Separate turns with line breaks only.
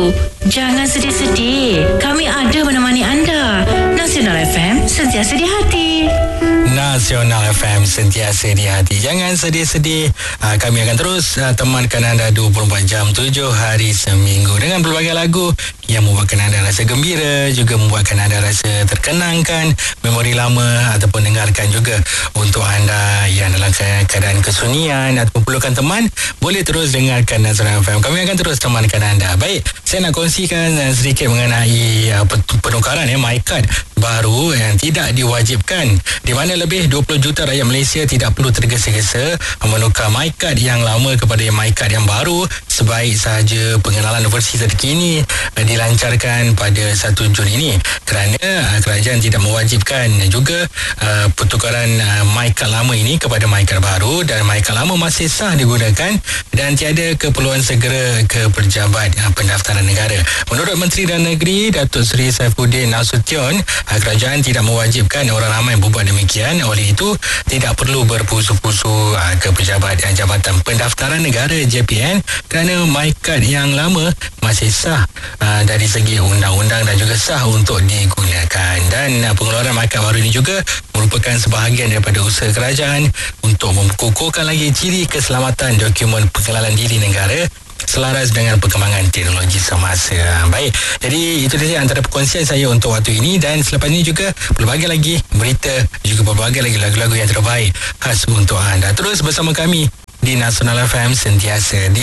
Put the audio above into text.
Jangan sedih-sedih. Kami ada menemani anda. Nasional FM, sentiasa di hati.
Nasional FM, sentiasa di hati. Jangan sedih-sedih. Kami akan terus temankan anda 24 jam 7 hari seminggu dengan berbagai lagu yang membuatkan anda rasa gembira, juga membuatkan anda rasa terkenangkan memori lama, ataupun dengarkan juga untuk anda yang dalam keadaan kesunyian ataupun perlukan teman, boleh terus dengarkan Nasional FM. Kami akan terus temankan anda. Baik, saya nak kongsikan sedikit mengenai penukaran MyCard baru yang tidak diwajibkan, di mana lebih 20 juta rakyat Malaysia tidak perlu tergesa-gesa menukar MyCard yang lama kepada MyCard yang baru. Sebaik sahaja pengenalan versi terkini dilancarkan pada 1 Jun ini, kerana kerajaan tidak mewajibkan juga pertukaran MyCard lama ini kepada MyCard baru, dan MyCard lama masih sah digunakan dan tiada keperluan segera ke pejabat pendaftaran negara. Menurut Menteri Dalam Negeri Datuk Seri Saifuddin Nasution, kerajaan tidak mewajibkan orang ramai berbuat demikian. Oleh itu, tidak perlu berpusu-pusu ke pejabat Jabatan Pendaftaran Negara JPN, kerana MyCard yang lama masih sah dari segi undang-undang dan juga sah untuk digunakan. Dan pengeluaran MyCard baru ini juga merupakan sebahagian daripada usaha kerajaan untuk mengukuhkan lagi ciri keselamatan dokumen pengenalan diri negara selaras dengan perkembangan teknologi semasa. Baik, jadi itu dia antara perkongsian saya untuk waktu ini, dan selepas ini juga berbagai lagi berita, juga berbagai lagi lagu-lagu yang terbaik khas untuk anda. Terus bersama kami di Nasional FM, sentiasa di